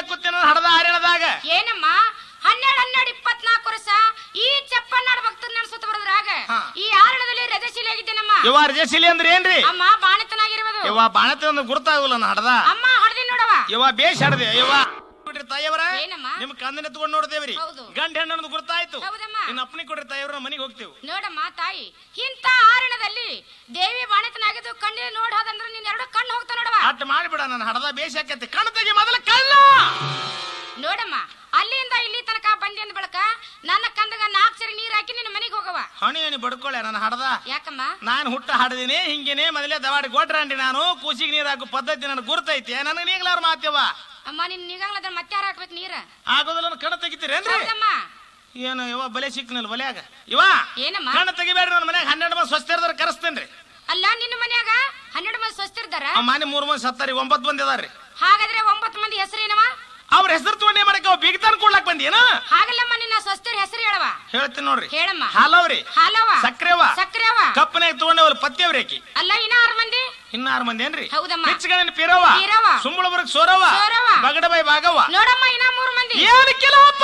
ಕೂತೇನ ಹಡದ ಹರಿಣದಾಗ. ಏನಮ್ಮ 12 24 ವರ್ಷ ಈ ಚಪ್ಪನ್ನಾಡ ಭಕ್ತನ ನಡೆಸುತ್ತ ಬರೋದ್ರಾಗ ಈ ಆರಣದಲ್ಲಿ ರಜಶೀಲಿ ಆಗಿದ್ದೇನಮ್ಮ. ಯವ್ವ ರಜಶೀಲಿ ಅಂದ್ರೆ ಏನ್ರಿ? ಅಮ್ಮ ಬಾಣತನಾಗಿರುವುದು. ಯವ್ವ ಬಾಣತನ ಅಂದ್ರೆ ಗುರ್ತಾಗಲ್ಲ ನಾ ಹಡದ. ಅಮ್ಮ ಹಡದಿ ನೋಡವ. ಯವ್ವ ಬೇಷ್ ಹಡದೆ. ಯವ್ವ ತಾಯಿಯವರ ಏನಮ್ಮ ನಿಮ್ ಕಂದನೆ ತಗೊಂಡ್ ನೋಡ್ದೇವ್ರಿ. ಗಂಡ ಹೆಣ್ಣು ಗುರ್ತಾಯ್ತು. ಇನ್ನು ಅಪ್ಪನಿ ಕೊಡ್ರಿ ತಾಯಿಯವ್ರ ಮನೆಗೆ ಹೋಗ್ತೇವೆ. ನೋಡಮ್ಮ ತಾಯಿ ಇಂತ ಆರಣದಲ್ಲಿ ದೇವಿ ಬಾಣತನಾಗಿದ್ದು ಕಣ್ಣಿನ ನೋಡೋದಂದ್ರೆ ನೀನ್ ಎರಡು ಕಣ್ಣು ಹೋಗ್ತಾ ನೋಡವ. ಅಟ್ ಮಾಡಿಬಿಡ ನನ್ನ ಹಡದ ಬೇಷ್ ಹಾಕೈತಿ. ಕಣ್ಣು ತೆಗಿ ಮೊದಲ ಕಳ್ಳ. ನೋಡಮ್ಮ ಅಲ್ಲಿಂದ ಇಲ್ಲಿ ತನಕ ಬಂದಿ ಅಂದ ಬಳಕ ನನ್ನ ಕಂದಗ 4 ಸರಿ ನೀರ್ ಹಾಕಿ ನಿನ್ನ ಮನೆಗೆ ಹೋಗವ. ಹಣಿ ಏನಿ ಬಡ್ಕೊಳ್ಳೆ ನನ್ನ ಹಡದ. ಯಾಕಮ್ಮ ನಾನು ಹುಟ್ಟ ಹಡದಿನಿ ಹಿಂಗೇನೆ ಮೊದಲೇ ದವಾಡಿ ಗೊಡ್ರಂಡಿ. ನಾನು ಕೂಸಿಗೆ ನೀರ್ ಹಾಕೋ ಪದ್ಧತಿ ನನಗೆ ಗುರ್ತೈತಿ. ನನಗೆ ನೀಗ್ಲಾರ ಮಾತೇವ. ಅಮ್ಮ ನಿನ್ ನಿಗಂಗ್ಲದ್ರ ಮತ್ತೆ ಯಾರು ಹಾಕ್ಬೇಕು ನೀರ? ಆಗೋದಿಲ್ಲ ಕಣ್ಣು ತೆಗಿತೀರೇನ್ರಿ? ಏನು ಇವ ಬಲೆ ಸಿಕ್ನಲ್ ಬಲ್ಯಾಗ ಇವ ಏನಮ್ಮ ಕಣ್ಣು ತೆಗಿಬೇಡ್ರಿ. ನನ್ನ ಮನ್ಯಾಗ 12 ಮಂದಿ ಸ್ವಸ್ಥಿರದಾರ ಕರೆಸ್ತೇನ್ರಿ. ಅಲ್ಲ ನಿನ್ನ ಮನ್ಯಾಗ 12 ಮಂದಿ ಸ್ವಸ್ಥಿರದಾರ? ಮಾನಿ 3 ಮಂದಿ ಸತ್ತಾರಿ, 9 ಮಂದಿ ಅದಾರ್ರಿ. ಹಾಗಾದ್ರೆ 9 ಮಂದಿ ಹೆಸರೇನವ? ಅವ್ರ ಹೆಸರು ತಗೊಂಡೇ ಮಾಡಕ್ಕೆ ಬಿಗ್ತಾನ ಕೊಡ್ಲಾಕ್ ಬಂದೇನ? ಹಾಗಲ್ಲಮ್ಮ ನಿನ್ನ ಸ್ವಸ್ಥರ ಹೆಸರು ಹೇಳವ. ಹೇಳ್ತೀನಿ ನೋಡ್ರಿ. ಹೇಳಮ್ಮ. ಹಾಲವ್ರಿ, ಹಾಲವ, ಸಕ್ರೆವ, ಸಕ್ರೆವ, ಕಪ್ಪನಾಗ ತಗೊಂಡವ್ರು ಪತ್ಯವ್ರೇಕಿ. ಅಲ್ಲ ಇನ್ನ 6 ಮಂದಿ? ಇನ್ನ 6 ಮಂದಿ ಏನ್ರಿ? ಹೌದಮ್ಮ. ಪಿಚ್ಚಗನ ಪಿರವ, ಸುಂಬಳಬರ್ಗ್ ಸೋರವ, ಬಗಡಬೈ ಭಾಗವ. ನೋಡಮ್ಮ ಇನ್ನ 3 ಮಂದಿ. ಏನು ಕೆಲವಪ್ಪ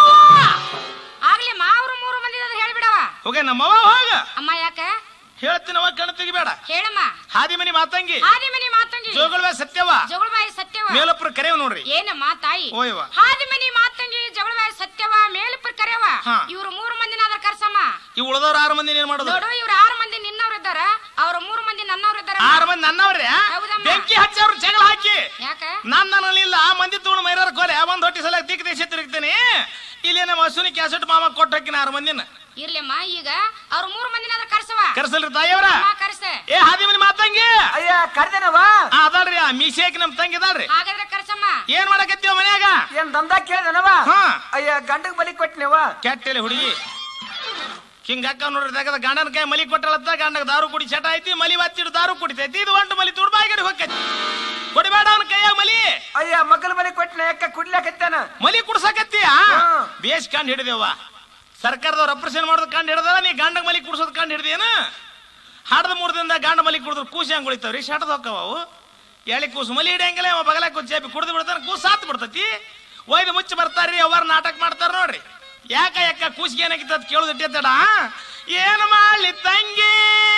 ಆಗ್ಲಿ ಮಾವ್ರು 3 ಮಂದಿ ಅದ್ರ ಹೇಳ್ಬಿಡವ. ಹೋಗ ನಮ್ಮವ ಹೋಗ. ಅಮ್ಮ ಯಾಕ ಹೇಳ್ತೀನವ ಕಣ್ಣು ತೆಗಿಬೇಡ. ಹೇಳಮ್ಮ. ಹಾದಿಮನಿ ಮಾತಂಗಿ, ಹಾದಿಮನಿ ಮಾತಂಗಿ, ಜೋಗಳಬಾಯಿ ಸತ್ಯವ, ಜೋಗಳಬಾಯಿ ಸತ್ಯವ, ಮೇಲಪ್ಪರ ಕರೆಯವ ನೋಡ್ರಿ. ಏನಮ್ಮ ತಾಯಿ? ಓಯವ ಹಾದಿಮನಿ ಮಾತಂಗಿ, ಜೋಗಳಬಾಯಿ ಸತ್ಯವ, ಮೇಲಪ್ಪರ ಕರೆಯವ. ಇವ್ರು 3 ಮಂದಿನ ಅದ್ರ ಕರ್ಸಮ್ಮ. ಈ ಉಳಿದವ್ರ 6 ಮಂದಿ ಏನ್ ಮಾಡೋದು? ನೋಡು ಇವ್ರು 6 ಮಂದಿ ನಿನ್ನವ್ರು ಇದ್ದಾರ, ಅವ್ರ 3 ಮಂದಿ ನನ್ನವ್ರು ಇದ್ದಾರ. 6 ಮಂದಿ ನನ್ನವ್ರೆ. ಬೆಂಕಿ ಹಚ್ಚಿ ಅವ್ರ ಜಗಳ ಹಾಕಿ ಯಾಕ ನನ್ನಲ್ಲಿಲ್ಲ ಆ ಮಂದಿ ತಗೊಂಡು ಮೈರಾರ ಕೋಲೆ ಒಂದ್ ಹೊಟ್ಟಿ ಸಲ ದಿಕ್ಕ ದೇಶ ತಿರುಗ್ತೇನೆ. ಇಲ್ಲಿ ನಮ್ಮ ಹಸುನಿ ಕ್ಯಾಸೆಟ್ ಮಾಮ ಕೊಟ್ಟು ಹಾಕಿನ 6 ಮಂದಿನ. ಇರ್ಲಿಮ್ಮ ಈಗ ಅವ್ರ 3 ಮಂದಿನ ಅದ್ರ ಕರ್ಸವ. ಕರ್ಸಲ್ರಿ ತಾಯಿಯವ್ರ? ಕರ್ಸ. ಏ ಹಾದಿಮನಿ ಮಾತಂಗಿ. ಅಯ್ಯ ಕರ್ದೇನವ? ಅದಾಳ್ರಿ ಆ ಮೀಸೇಕ್ ನಮ್ ತಂಗಿ ಅದಾಳ್ರಿ. ಹಾಗಾದ್ರೆ ಕರ್ಸಮ್ಮ. ಏನ್ ಮಾಡಕತ್ತೀವ ಮನ್ಯಾಗ? ಏನ್ ದಂದ ಕೇಳ್ದನವ? ಅಯ್ಯ ಗಂಡಗ್ ಬಲಿ ಕೊಟ್ಟಿನವ. ಕೆಟ್ಟಲೆ ಹುಡುಗಿ ಹಿಂಗ ಅಕ್ಕ ನೋಡ್ರಿ ತಗದ ಗಂಡನ ಕೈ ಮಲಿ ಕೊಟ್ಟಳತ್ತ. ಗಂಡಗ ದಾರು ಕುಡಿ ಚಟ ಐತಿ, ಮಲಿ ಹಚ್ಚಿಡು ದಾರು ಕುಡಿತೈತಿ. ಇದು ಒಂಟು ಮಲಿ ತುಡ್ಬಾಯಿಗಡಿ ಹೊಕ್ಕೈತಿ. ಕೊಡಿಬೇಡ ಅವನ ಕೈಯಾಗ ಮಲಿ. ಅಯ್ಯ ಮಕ್ಕಳ ಬಲಿ ಕೊಟ್ಟಿನ ಯಾಕ ಕುಡ್ಲಾಕತ್ತಾನ? ಮಲಿ ಕುಡ್ಸಕತ್ತೀಯ? ಬೇಸ್ ಕಂಡು ಹಿಡಿದೇವ. ಸರ್ಕಾರದವ್ರು ಆಪರೇಷನ್ ಮಾಡೋದ್ ಕಂಡು ಹಿಡ್ದ. ನೀ ಗಂಡಗ ಮಲಿ ಕುಡ್ಸೋದ್ ಕಂಡು ಹಿಡ್ದೇನ? ಹಾಡದ 3 ದಿನದ ಗಂಡ ಮಲಿ ಕುಡಿದ್ರು ಕೂಸಿ ಹಂಗ ಉಳಿತಾವ್ರಿ. ಶಟದ ಹೋಕ್ಕವ ಅವು. ಎಳಿ ಕೂಸು ಮಲಿ ಹಿಡಿಯಂಗಿಲ್ಲ. ಅವ ಬಗಲಾಕ ಚೇಪಿ ಕುಡ್ದು ಬಿಡ್ತಾನ. ಕೂಸು ಸಾತ್ ಬಿಡ್ತತಿ. ಒಯ್ದು ಮುಚ್ಚಿ ಬರ್ತಾರ್ರಿ. ಅವ್ರ ನಾಟಕ ಮಾಡ್ತಾರ ನೋಡ್ರಿ. ಯಾಕ ಕೂಸಿಗೆ ಏನಾಗಿತ್ತ ಕೇಳೋದು ಇಟ್ಟೇತಡ. ಏನು ಮಾಡ್ಲಿ ತಂಗಿ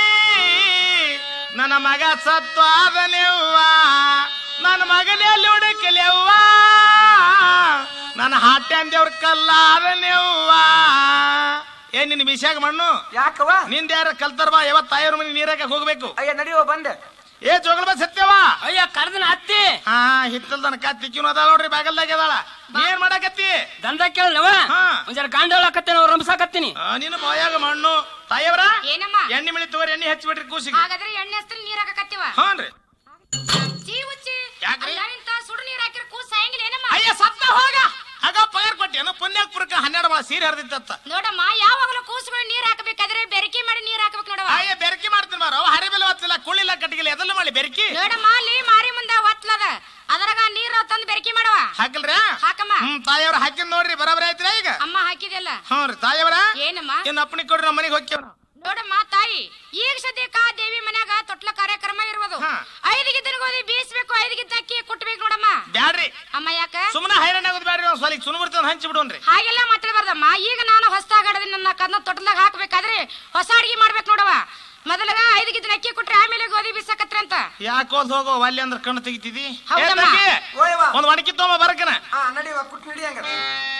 ನನ್ನ ಮಗ ಸತ್ತು ಆದನೆವ್ವ, ನನ್ನ ಮಗನೆಲ್ಲಿ ಹುಡುಕಲೆವ್ವ, ನನ್ನ ಹಾಟ್ಯಾಂದೇವ್ರ ಕಲ್ಲಾದನೆವ್ವ. ಏನ್ ನಿನ್ ಮಿಸ್ಯಾಗ ಮಣ್ಣು ಯಾಕವ? ನಿಂದ ಯಾರ ಕಲ್ತಾರ ಬಾ. ಯಾವತ್ ತಾಯಿಯವ್ರ ಮನೆ ನೀರಾಕ ಹೋಗ್ಬೇಕು. ಅಯ್ಯ ನಡಿಯೋ ಬಂದೆ. ಏ ಜೋಗಳಬಾಯಿ ಸತ್ಯವ? ಅಯ್ಯ ಕರ್ದನ ಹತ್ತಿ. ಹಿತ್ತಲ್ದನ ಕತ್ತಿಕ್ಕಿನ ಅದಾಳ ನೋಡ್ರಿ. ಬಾಗಲ್ದಾಗ ಅದಾಳ. ಏನ್ ಮಾಡಕತ್ತಿ? ದಂಧ ಕೇಳನವ? ಒಂದ್ ಗಾಂಡ ಹೇಳಕತ್ತೇನ ರಂಬಸಾಕತ್ತೀನಿ. ನಿನ್ನ ಬಾಯಾಗ ಮಣ್ಣು. ತಾಯಿಯವರ ಏನಮ್ಮ? ಎಣ್ಣೆ ಮಿಳಿ ತಗೋರಿ. ಎಣ್ಣೆ ಹಚ್ಚಿಬಿಡ್ರಿ ಕೂಸಿಗೆ. ಹಾಗಾದ್ರೆ ಎಣ್ಣೆ ಹಚ್ಚಿದ್ರೆ ನೀರ್ ಹಾಕಕತ್ತೀವ? ಹ್ಞೂನ್ರಿ. ಯಾಕ್ರಿ ಇಂತ ಸುಡು ನೀರ್ ಹಾಕಿರ ಕೂಸ ಸಾಯಂಗಿಲ್ಲ ಏನಮ್ಮ? ಅಯ್ಯ ಸತ್ತ ಹೋಗ. ಆಗ ಪಗಾರ ಕೊಟ್ಟೇನು? ಪುಣ್ಯಾಕ್ಪುರಕ್ಕೆ 12 ಮಾಸ ಸೀರೆ ಹರಿದಿತ್ತ. ನೋಡಮ್ಮ ಯಾವಾಗಲೂ ಕೂಸುಗಳು ನೀರ್ ಹಾಕಬೇಕಾದ್ರೆ ಬೆರಕಿ ಮಾಡಿ ನೀರ್ ಹಾಕಬೇಕು ನೋಡವ. ಅಯ್ಯ ಬೆರಕಿ ಮಾಡ್ತೀನಿ ಮಾರ. ಹರಿಬೆಲ್ಲ ಒತ್ತಲಿಲ್ಲ, ಕುಳ್ಳಿಲ್ಲ, ಕಟ್ಟಿಗಿಲ್ಲ, ಎದಲ್ಲ ಮಾಡಿ ಬೆರಕಿ. ನೋಡಮ್ಮ ಅಲ್ಲಿ ಮಾರಿ ಮುಂದೆ ಒತ್ತಲದ ಅದರಾಗ ನೀರ್ ತಂದು ಬೆರಕಿ ಮಾಡವ. ಹಾಕಲ್ರಿ? ಹಾಕಮ್ಮ. ತಾಯಿಯವ್ರ ಹಾಕಿದ್ ನೋಡ್ರಿ. ಬರಾಬರಿ ಆಯ್ತಿರ ಈಗ? ಅಮ್ಮ ಹಾಕಿದೆಲ್ಲ. ಹ್ಞೂನ್ರಿ. ತಾಯಿಯವರ ಏನಮ್ಮ? ಇನ್ನು ಅಪ್ಪನಿಗೆ ಕೊಡ್ರಿ. ನಮ್ಮ ಮನೆಗೆ ಹೋಗ್ತೇವ. ನೋಡಮ್ಮ ತಾಯಿ ಈಗ ಸದ್ಯಕ್ಕ ದೇವಿ ಮನ್ಯಾಗ ತೊಟ್ಲ ಕಾರ್ಯಕ್ರಮ ಇರುವುದು. 5 ಗಿದ್ದನ ಗೋಧಿ ಬೀಸ್ಬೇಕು, 5 ಗಿದ್ದ ಅಕ್ಕಿ ಕುಟ್ಬೇಕು ನೋಡಮ್ಮ. ಬ್ಯಾಡ್ರಿ ಅಮ್ಮ. ಯಾಕ? ಸುಮ್ಮನೆ ಹೈರಾಣ ಆಗೋದು ಬ್ಯಾಡ್ರಿ. ಒಂದ್ ಸ್ವಲ್ಪ ಸುಣ್ಬಿಡ್ತೇವೆ, ಹಂಚಿ ಬಿಡೋನ್ರಿ. ಹಾಗೆಲ್ಲ ಮಾತಾಡಬಾರ್ದಮ್ಮ. ಈಗ ನಾನು ಹೊಸದಾಗಡದ ನನ್ನ ಕದ್ನ ತೊಟ್ಲದಾಗ ಹಾಕ್ಬೇಕಾದ್ರೆ ಹೊಸ ಅಡಿಗೆ ಮಾಡ್ಬೇಕು ನೋಡವ. ಮೊದಲಾಗ 5 ಗಿದ್ದನ ಅಕ್ಕಿ ಕೊಟ್ರೆ ಆಮೇಲೆ ಗೋಧಿ ಬೀಸಕತ್ರ ಅಂತ. ಯಾಕೋದ್ ಹೋಗೋ ಅಲ್ಲಿ ಅಂದ್ರೆ ಕಣ್ಣು ತೆಗಿತಿದಿ. ಹೌದಮ್ಮ. ಒಂದ್ ಒಣಕಿ ತಗೊಂಬ ಬರಕನ. ನಡಿವ ಕುಟ್ ನಡಿ ಹಂಗ.